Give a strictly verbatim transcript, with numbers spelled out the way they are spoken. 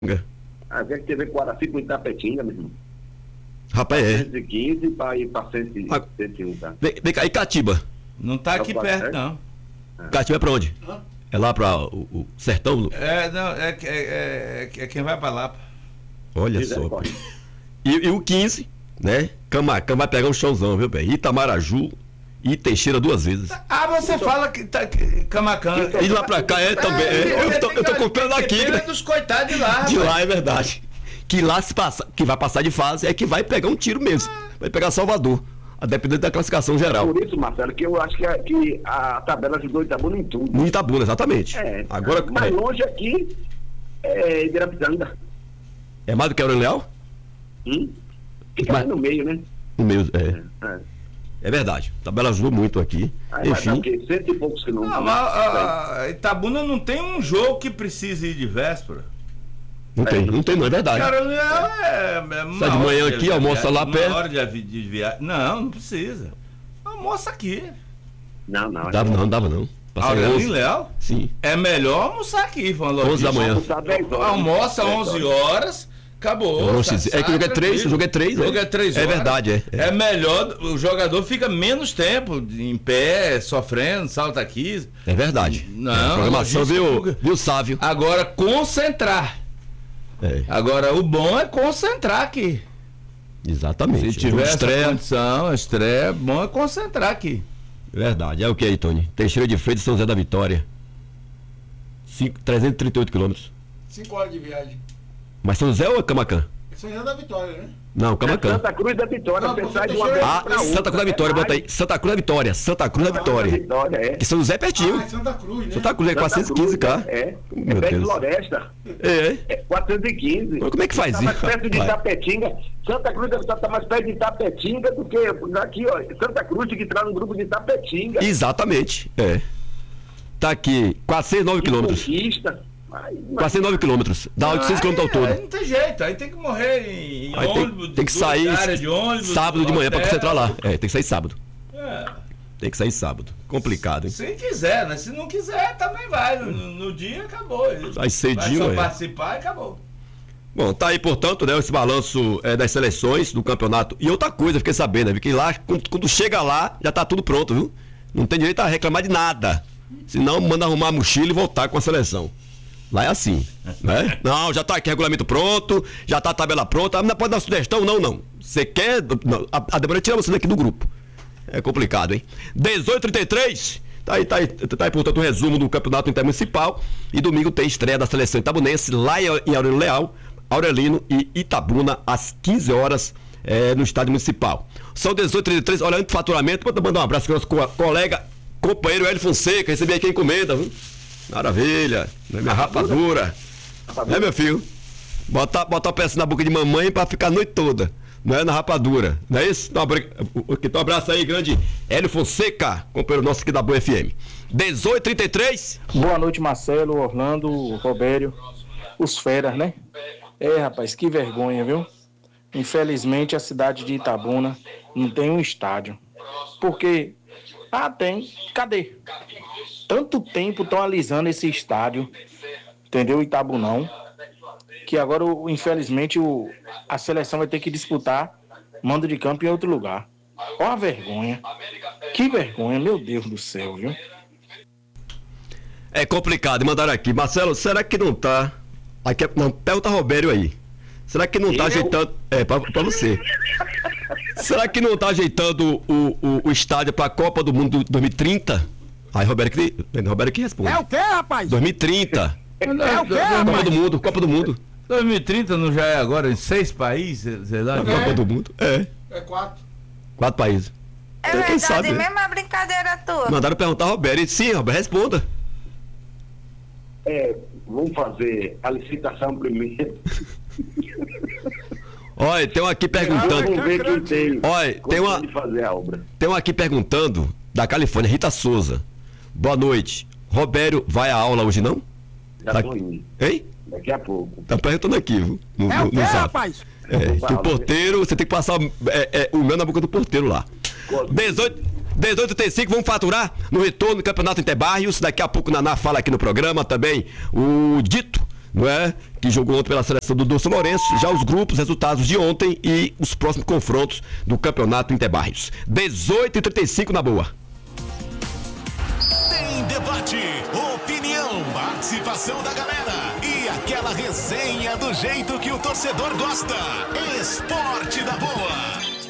Ah, tem que ter com o Araci com Itapetinga, meu irmão. Rapaz, é. cento e quinze para ir para cento e um, tá? Vem, vem cá, e Catiba? Não tá aqui perto, não. Catiba é pra onde? Hã? É lá pra o, o sertão? É, não, é, é, é, é quem vai pra lá. Olha só. E, e o quinze, né? Camacan vai pegar um chãozão, viu, bem? Itamaraju e Teixeira duas vezes. Ah, você fala que tá que, Camacan. E lá pra cá é também. É, é, eu, tô, eu tô comprando aqui. Né? Dos coitados de lá. De lá é verdade. Que lá se passa, que vai passar de fase é que vai pegar um tiro mesmo. Vai pegar Salvador. A depender da classificação geral. Por isso, Marcelo, que eu acho que a, que a tabela ajudou Itabuna em tudo. No Itabuna, exatamente. É. Agora, mais é. longe aqui é Ibirapitanga. É mais do que Aurélio Leal? Hum? Fica Mas, no meio, né? No meio, é. É, é verdade. A tabela ajudou muito aqui. Aí Enfim. vai dar o quê? Cento e poucos quilômetros. Não, mas a, a Itabuna não tem um jogo que precise ir de véspera. Não tem, não tem, não é verdade. Cara, é, é sai de manhã aqui, de almoça lá uma perto. hora de, de viagem. Não, não precisa. Almoça aqui. Não, não. Dava não, dava não. Aurélio Leal? Sim. É melhor almoçar aqui, falando onze da manhã. Almoça onze horas, acabou. Não, sabe, é que o jogo é três, o jogo é três. O jogo é três horas. É verdade, é, é. É melhor, o jogador fica menos tempo em pé, sofrendo, salta aqui. É verdade. Não. É, a programação viu, viu Sávio. Agora, concentrar. É. Agora, o bom é concentrar aqui. Exatamente. Se tiver essa condição, estreia, bom é concentrar aqui. Verdade. É o que aí, Tony? Teixeira de Freitas, São José da Vitória. Cinco, trezentos e trinta e oito quilômetros. cinco horas de viagem. Mas São José ou é Camacan? São José da Vitória, né? Não, Camacan. É Santa Cruz da Vitória. Não, você sai de uma vez ah, pra Santa Cruz da Vitória, é bota aí. Santa Cruz da Vitória. Santa Cruz da Vitória. Vitória, é. Que São José é pertinho. Ah, é Santa Cruz, né? Santa Cruz é quatrocentos e quinze km. É. Meu é perto de Deus. Floresta. É. É quatrocentos e quinze. Mas como é que faz tá isso? mais perto de Itapetinga. Santa Cruz deve estar mais perto de Itapetinga do que aqui, ó. Santa Cruz tem que entrar no grupo de Itapetinga. Exatamente. É. Tá aqui, quatrocentos e nove quilômetros. Conquista. quatrocentos e nove quilômetros. Dá oitocentos quilômetros ao todo. Aí não tem jeito, aí tem que morrer em aí ônibus. Tem, tem que sair de ônibus, sábado de manhã para concentrar lá. É, tem que sair sábado. É. Tem que sair sábado. Complicado, hein? Se quiser, né? Se não quiser, também vai. No, no dia, acabou. Vai cedinho, vai só é. participar e acabou. Bom, tá aí, portanto, né, esse balanço é, das seleções do campeonato. E outra coisa, fiquei sabendo, né, que lá, quando, quando chega lá, já tá tudo pronto, viu? Não tem direito a reclamar de nada. Senão, manda arrumar a mochila e voltar com a seleção. Lá é assim, né? Não, já tá aqui regulamento pronto, já tá a tabela pronta, não pode dar sugestão, não, não. Você quer, não, a, a Débora tira você daqui do grupo. É complicado, hein? dezoito e trinta e três, tá aí, tá aí, tá aí, portanto, o resumo do campeonato intermunicipal. E domingo tem estreia da seleção itabunense lá em Aurélio Leal, Aurelino e Itabuna, às quinze horas, é, no estádio municipal. São dezoito e trinta e três, olhando pro faturamento, vou mandar um abraço para o nosso colega, companheiro Hélio Fonseca, recebi aqui a encomenda, viu? Maravilha, né, minha rapadura, rapadura. Né, meu filho? Botar, botar a peça na boca de mamãe pra ficar a noite toda, não é na rapadura, não é isso? Então, um abraço aí, grande Hélio Fonseca, companheiro nosso aqui da Boa F M. dezoito e trinta e três. Boa noite, Marcelo, Orlando, Robério, os feras, né? É, rapaz, que vergonha, viu? Infelizmente, a cidade de Itabuna não tem um estádio. Porque, ah, tem, cadê? Tanto tempo estão alisando esse estádio, entendeu? Itabunão, que agora, infelizmente, o, a seleção vai ter que disputar mando de campo em outro lugar. Ó a vergonha. Que vergonha, meu Deus do céu, viu? É complicado, mandaram aqui. Marcelo, será que não tá... Aqui, não, pergunta a Robério aí. Será que não tá Eu? ajeitando... É, pra, pra você. Será que não tá ajeitando o, o, o estádio pra Copa do Mundo dois mil e trinta? Aí, Roberto que, Roberto que responde. É o quê, rapaz? dois mil e trinta. É o quê, Copa do Mundo, Copa do Mundo. dois mil e trinta não já é agora em seis países? Sei lá, é. Copa do Mundo? É. É quatro. Quatro países. É, é verdade sabe, mesmo a brincadeira tua. Mandaram perguntar a Roberto. Sim, Roberto, responda. É, vamos fazer a licitação primeiro. Olha, tem um aqui perguntando. Vamos ver quem tem. Olha, tem uma. Fazer a obra. Tem um aqui perguntando, da Califórnia, Rita Souza. Boa noite. Robério vai à aula hoje, não? Já da... tô indo. Hein? Daqui a pouco. Tá perguntando aqui, viu? No, é no, o quê, no rapaz? É, que o porteiro, você tem que passar é, é, o mel na boca do porteiro lá. dezoito, dezoito e trinta e cinco, vamos faturar no retorno do Campeonato Interbarrios. Daqui a pouco o Naná fala aqui no programa também. O Dito, não é? Que jogou ontem pela seleção do São Lourenço. Já os grupos, resultados de ontem e os próximos confrontos do Campeonato Interbairros. dezoito e trinta e cinco na boa. Tem debate, opinião, participação da galera e aquela resenha do jeito que o torcedor gosta. Esporte da Boa.